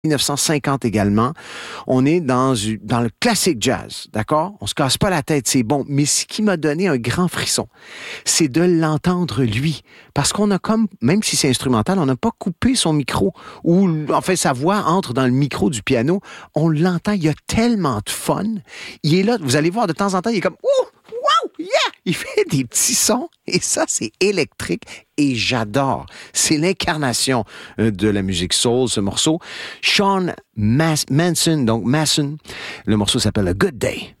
1950 également. On est dans le classique jazz, d'accord? On se casse pas la tête, c'est bon. Mais ce qui m'a donné un grand frisson, c'est de l'entendre lui. Parce qu'on a comme, même si c'est instrumental, on n'a pas coupé son micro ou, en fait, sa voix entre dans le micro du piano. On l'entend, il y a tellement de fun. Il est là, vous allez voir, de temps en temps, il est comme, ouh! Wow! Yeah! Il fait des petits sons et ça, c'est électrique et j'adore. C'est l'incarnation de la musique soul, ce morceau. Sean Manson, donc Masson. Le morceau s'appelle A Good Day.